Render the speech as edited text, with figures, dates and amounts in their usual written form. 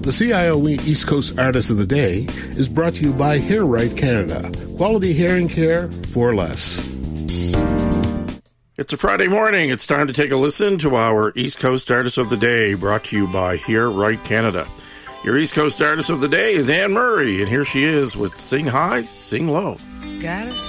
The CIOE East Coast Artist of the Day is brought to you by Hair Right Canada. Quality hearing care for less. It's a Friday morning. It's time to take a listen to our East Coast Artist of the Day, brought to you by Hear Right Canada. Your East Coast Artist of the Day is Anne Murray, and here she is with Sing High, Sing Low. Gotta